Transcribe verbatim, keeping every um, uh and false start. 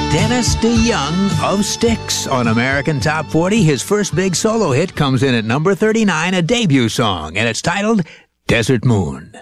Dennis DeYoung of Styx on American Top forty. His first big solo hit comes in at number thirty-nine, a debut song, and it's titled Desert Moon.